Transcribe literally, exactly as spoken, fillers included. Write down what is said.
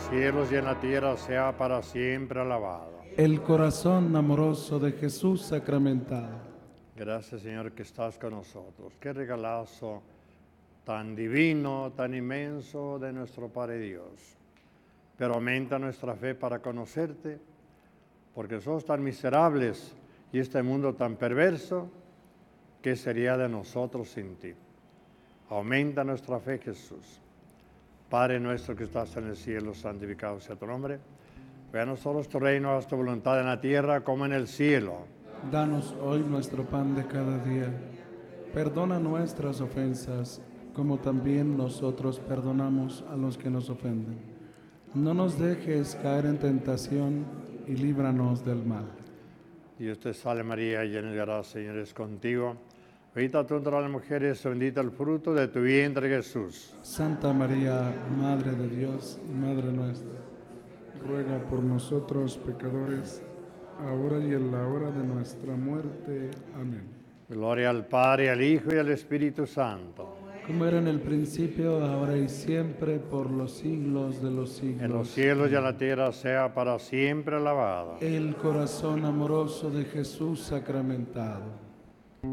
cielos y en la tierra sea para siempre alabado. El corazón amoroso de Jesús sacramentado. Gracias, Señor, que estás con nosotros. Qué regalazo tan divino, tan inmenso de nuestro Padre Dios. Pero aumenta nuestra fe para conocerte, porque somos tan miserables y este mundo tan perverso, ¿qué sería de nosotros sin ti? Aumenta nuestra fe, Jesús. Padre nuestro que estás en el cielo, santificado sea tu nombre. Venga a nosotros tu reino, haz tu voluntad en la tierra como en el cielo. Danos hoy nuestro pan de cada día. Perdona nuestras ofensas, como también nosotros perdonamos a los que nos ofenden. No nos dejes caer en tentación y líbranos del mal. Dios te salve María, llena de gracia, Señor es contigo. Bendita tú entre las mujeres, bendito el fruto de tu vientre, Jesús. Santa María, Madre de Dios y Madre nuestra, ruega por nosotros pecadores, ahora y en la hora de nuestra muerte. Amén. Gloria al Padre, al Hijo y al Espíritu Santo. Como era en el principio, ahora y siempre, por los siglos de los siglos. En los cielos y en la tierra sea para siempre alabado. El corazón amoroso de Jesús sacramentado.